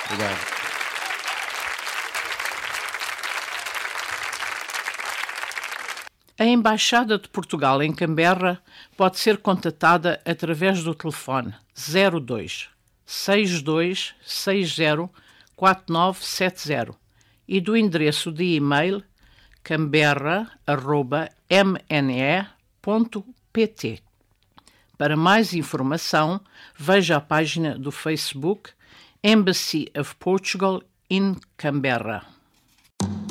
Obrigado. A Embaixada de Portugal em Canberra pode ser contatada através do telefone 02 62 60 4970 e do endereço de e-mail canberra@mne.pt. Para mais informação, veja a página do Facebook Embassy of Portugal in Canberra.